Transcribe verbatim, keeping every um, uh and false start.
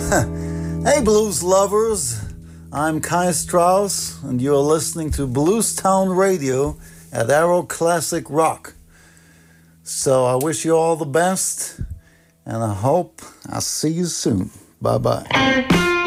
Hey blues lovers, I'm Kai Strauss and you're listening to Bluestown Radio at Arrow Classic Rock. So I wish you all the best and I hope I'll see you soon. Bye bye.